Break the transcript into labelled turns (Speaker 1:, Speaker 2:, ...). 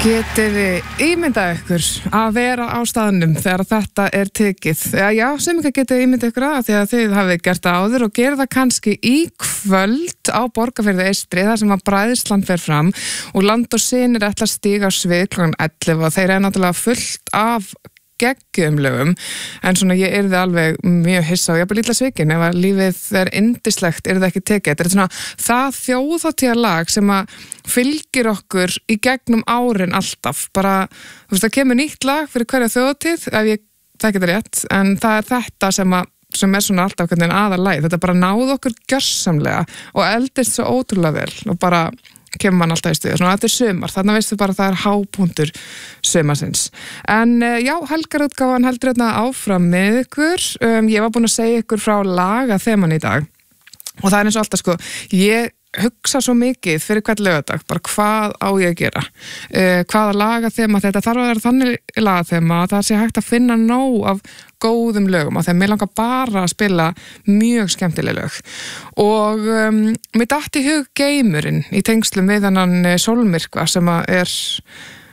Speaker 1: Getið ímyndað ykkur að vera á staðnum þegar þetta tekið? Já, sem ekki getið ímyndað ykkur að því að þið hafið gert það áður og gerð það kannski í kvöld á Borgarfirði Eystri þar sem að bræðslan fer fram og Land og Synir ætla að stíga á svið klukkan 11 og þeir náttúrulega fullt af geggjum lögum, en svona ég yrði alveg mjög hissa og ég bara lítla svikin ef að lífið er yndislegt yrði ekki tekið. Þetta svona það þjóðhátíðarlag sem að fylgir okkur í gegnum árin alltaf, bara, þú veist, það kemur nýtt lag fyrir hverja þjóðhátíð, ef ég þekki þetta rétt, en það er þetta sem er svona alltaf hvernig aðalagið, þetta bara náð okkur gjörsamlega og eldist svo ótrúlega vel og bara kemur mann alltaf í stuði. Svona þetta er sumar, þannig veistu bara að það er hápunktur sumarsins. En já, helgarútgáfan heldur þetta áfram með ykkur. Ég var búin að segja ykkur frá lagaþeman í dag og það er eins og alltaf sko, ég hugsa svo mikið fyrir hvern laugardag, bara hvað á ég að gera, hvaða lagaþema, þetta þarf að vera þannig lagaþema að það sé hægt að finna nóg af góðum lögum og þegar mér langar bara að spila mjög skemmtileg lög og mér datt í hug geimurinn í tengslum við þennan Sólmyrkva sem að er